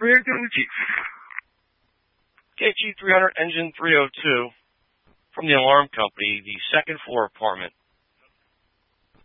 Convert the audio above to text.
Reactivity. KT-300 engine 302 from the alarm company, the second floor apartment